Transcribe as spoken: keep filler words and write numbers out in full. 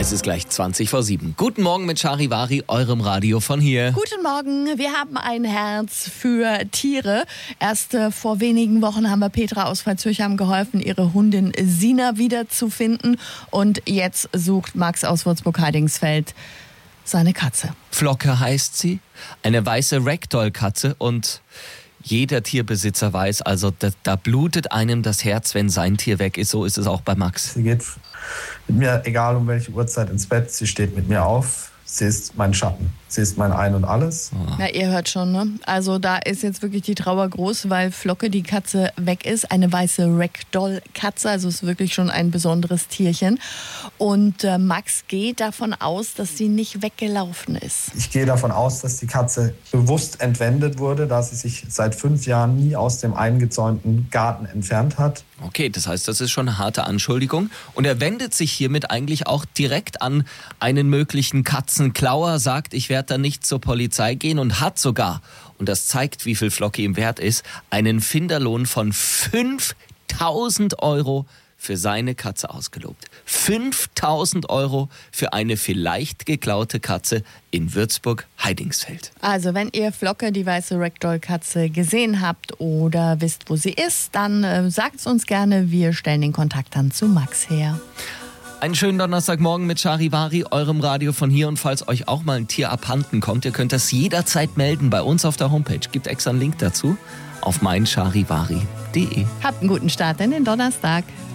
Es ist gleich zwanzig vor sieben. Guten Morgen mit Charivari, eurem Radio von hier. Guten Morgen, wir haben ein Herz für Tiere. Erst äh, vor wenigen Wochen haben wir Petra aus Pfalzürchheim geholfen, ihre Hundin Sina wiederzufinden. Und jetzt sucht Max aus Würzburg-Heidingsfeld seine Katze. Flocke heißt sie, eine weiße Ragdoll-Katze und jeder Tierbesitzer weiß, also da, da blutet einem das Herz, wenn sein Tier weg ist. So ist es auch bei Max. Sie geht mit mir, egal um welche Uhrzeit, ins Bett. Sie steht mit mir auf. Sie ist mein Schatten. Sie ist mein Ein und Alles. Oh. Na, ihr hört schon, ne? Also da ist jetzt wirklich die Trauer groß, weil Flocke, die Katze, weg ist. Eine weiße Ragdoll-Katze, also ist wirklich schon ein besonderes Tierchen. Und äh, Max geht davon aus, dass sie nicht weggelaufen ist. Ich gehe davon aus, dass die Katze bewusst entwendet wurde, da sie sich seit fünf Jahren nie aus dem eingezäunten Garten entfernt hat. Okay, das heißt, das ist schon eine harte Anschuldigung. Und er wendet sich hiermit eigentlich auch direkt an einen möglichen Katzenklauer, sagt, ich werde da nicht zur Polizei gehen und hat sogar, und das zeigt, wie viel Flocke ihm wert ist, einen Finderlohn von fünftausend Euro für seine Katze ausgelobt. fünftausend Euro für eine vielleicht geklaute Katze in Würzburg-Heidingsfeld. Also wenn ihr Flocke, die weiße Ragdoll-Katze, gesehen habt oder wisst, wo sie ist, dann äh, sagt es uns gerne. Wir stellen den Kontakt dann zu Max her. Einen schönen Donnerstagmorgen mit Charivari, eurem Radio von hier. Und falls euch auch mal ein Tier abhanden kommt, ihr könnt das jederzeit melden bei uns auf der Homepage. Gibt extra einen Link dazu auf mein charivari punkt de. Habt einen guten Start in den Donnerstag.